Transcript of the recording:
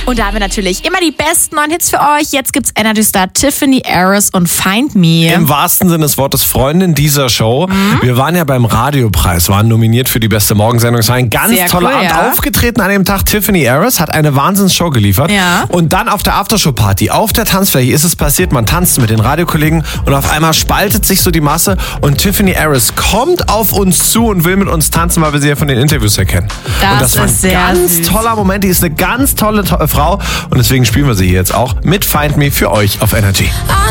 Und da haben wir natürlich immer die besten neuen Hits für euch. Jetzt gibt's Energy Star Tiffany Harris und Find Me. Im wahrsten Sinne des Wortes Freundin dieser Show. Wir waren ja beim Radiopreis, waren nominiert für die beste Morgensendung. Es war ein ganz toller Abend. Aufgetreten an dem Tag Tiffany Harris, hat eine Wahnsinnsshow geliefert. Ja. Und dann auf der Aftershow-Party, auf der Tanzfläche ist es passiert, man tanzt mit den Radiokollegen und auf einmal spaltet sich so die Masse und Tiffany Harris kommt auf uns zu und will mit uns tanzen, weil wir sie ja von den Interviews erkennen. Das war ist sehr ein ganz süß. toller Moment. Die ist eine ganz tolle Frau und deswegen spielen wir sie hier jetzt auch mit Find Me für euch auf Energy.